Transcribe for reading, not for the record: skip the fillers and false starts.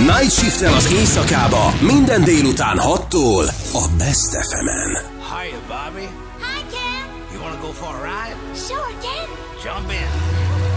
Night Shift-tel az éjszakába minden délután 6-tól a Best FM-en. Hiya, Bobby. Hi, Ken. You wanna go for a ride? Sure, Ken. Jump in.